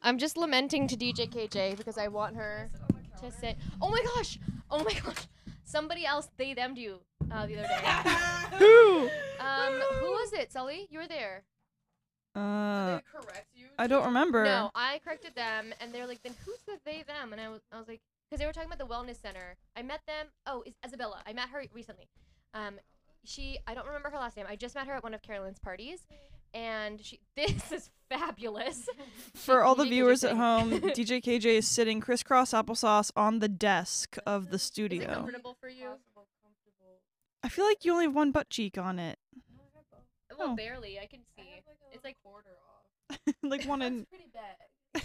I'm just lamenting to DJ KJ because I want her to sit. Oh my gosh! Oh my gosh! Somebody else they them'd you the other day. Who? Who was it? Sully, you were there. I correct you? don't remember. No, I corrected them, and they're like, then who's the they them? And I was like, because they were talking about the wellness center. I met them. Oh, it's Isabella. I met her recently. I don't remember her last name. I just met her at one of Carolyn's parties, and this is fabulous. For all the DJ viewers KJ at home, DJ KJ is sitting crisscross applesauce on the desk of the Is it studio. comfortable for you? I feel like you only have one butt cheek on it. Well, Oh. barely. I can see. It's like quarter off. Like one in. Pretty bad.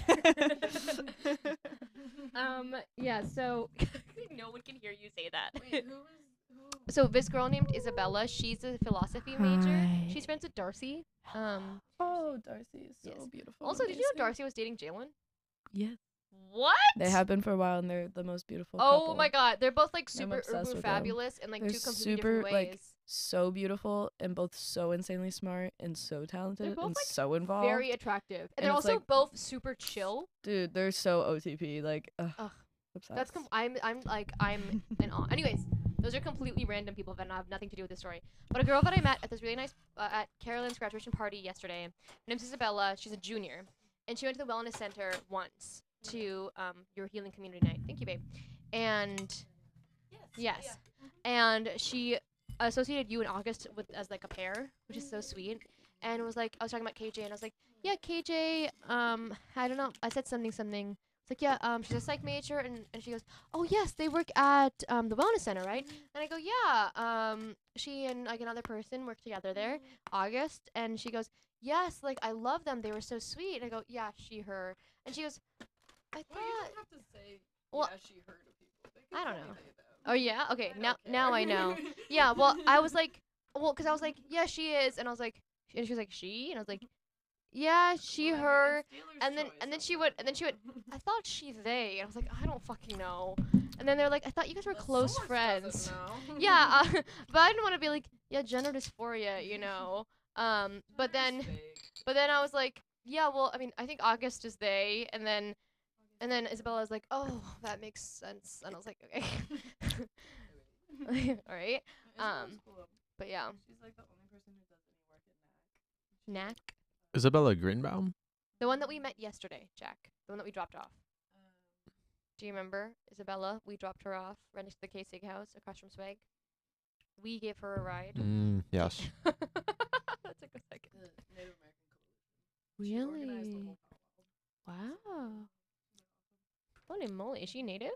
Yeah. So no one can hear you say that. Wait, who? So this girl named Isabella, she's a philosophy major. Hi. She's friends with Darcy. Oh, Darcy is so Yes. beautiful. Also, did you know Darcy was dating Jalen? Yes. What? They have been for a while, and they're the most beautiful Oh couple. my god, they're both like I'm super obsessed uber with them. fabulous in like They're two completely super, different like, ways. So beautiful, and both so insanely smart, and so talented, both, and like, so involved. Very attractive, and And they're it's, also like- both super chill. Dude, they're so OTP. Like, Ugh. obsessed. That's I'm in awe. Anyways, those are completely random people that have nothing to do with this story. But a girl that I met at this really nice at Carolyn's graduation party yesterday. Her name's Isabella. She's a junior, and she went to the wellness center once to your healing community night. Thank you, babe. And yes, and she associated you and August with as like a pair, which is so sweet. And it was like I was talking about KJ, and I was like, yeah, KJ. I don't know. I said something. It's like, yeah, she's a psych major, and she goes, oh, yes, they work at the wellness center, right? And I go, yeah, she and, like, another person work together there, August, and she goes, yes, like, I love them, they were so sweet. And I go, yeah, she, her. And she goes, I thought, Well, you don't have to say, Well, yeah, she heard of people. They can I don't say know. they, them. oh, yeah, okay, I now don't now I care. know. Yeah, well, I was like, well, because I was like, yeah, she is, and I was like, and she was like, she? And I was like, yeah, she, Whatever, her. it's dealer's And then choice, she went, I thought she, they. And I was like, I don't fucking know. And then they're like, I thought you guys were The close source friends. doesn't know. Yeah, but I didn't want to be like, yeah, gender dysphoria, you know. But then Mistake. I was like, yeah, well, I mean, I think August is they, and then Isabella was like, oh, that makes sense, and I was like, okay, all right. Isabella's cool. But yeah, She's like the only person who does any work at NAC. Knack, Isabella Greenbaum? the one that we met yesterday, Jack, the one that we dropped off. Do you remember Isabella? We dropped her off right next to the K-Sig house across from Swag. We gave her a ride. Yes. That took a second. The Native American Coalition. She organized the Really? whole powwow. Wow. Holy moly, is she native?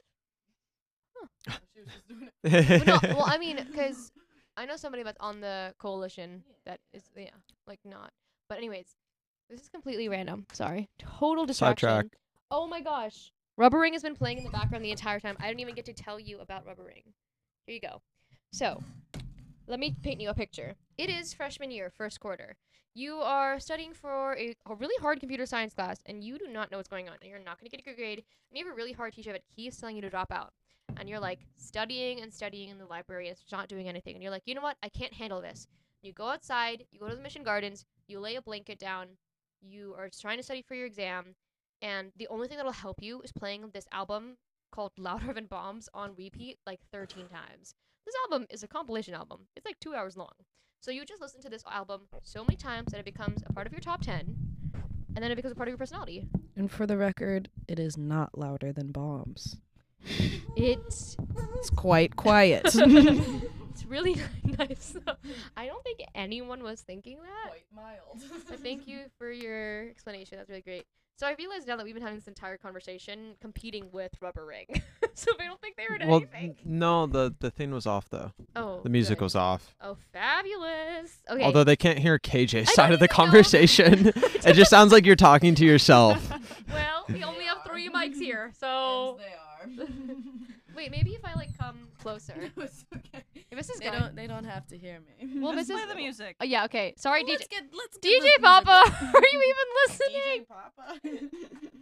No, she was just doing it. Well, no, well, I mean, because I know somebody that's on the coalition that is, yeah, like not. But anyways, this is completely random. Sorry. Total distraction. Sidetrack. Oh my gosh. Rubber Ring has been playing in the background the entire time. I didn't even get to tell you about Rubber Ring. Here you go. So, let me paint you a picture. It is freshman year, first quarter. You are studying for a really hard computer science class, and you do not know what's going on, and you're not going to get a good grade, and you have a really hard teacher that keeps telling you to drop out. And you're like studying and studying in the library, and it's not doing anything. And you're like, you know what? I can't handle this. You go outside, you go to the Mission Gardens, you lay a blanket down, you are trying to study for your exam, and the only thing that'll help you is playing this album called Louder Than Bombs on repeat like 13 times. This album is a compilation album. It's like 2 hours long. So you just listen to this album so many times that it becomes a part of your top 10, and then it becomes a part of your personality. And for the record, it is not louder than bombs. It's It's quite quiet. it's really nice. I don't think anyone was thinking that. Quite mild. But thank you for your explanation. That's really great. So I realize now that we've been having this entire conversation competing with Rubber Ring. So I don't think they heard Well, anything. no, the thing was off though. Oh, The music good. was off. Oh, fabulous. Okay. Although they can't hear KJ's I side don't of the even know. conversation. It just sounds like you're talking to yourself. Well, we only have 3 mics here, so They are. wait, maybe if I like come closer. It's okay. If this is They good. don't have to hear me. Well, Just this play is the music. Oh, yeah, okay. Sorry, DJ. Let's get DJ this music Papa. going. Are you even listening? DJ Papa.